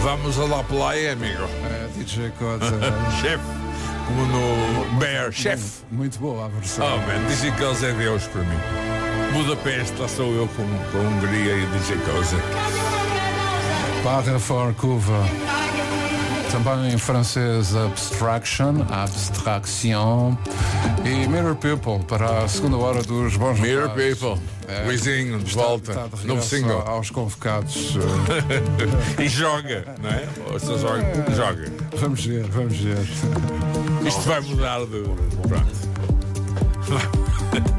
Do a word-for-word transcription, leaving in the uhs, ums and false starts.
Vamos a la playa, amigo. É, D J Codes. Chefe. Como no Bear, chefe. Muito boa a versão. Oh, man, D J Codes é Deus para mim. Budapeste, lá sou eu com, com a Hungria e D J Codes. Barra for Cuba. Também em francês Abstraction, Abstraction e Mirror People para a segunda hora dos bons Mirror rapazes. People, É, Luizinho, de está- volta, está de novo regresso single. aos convocados. E joga, não é? Ou só joga, joga. Vamos ver, vamos ver. Isto vai mudar de. Pronto.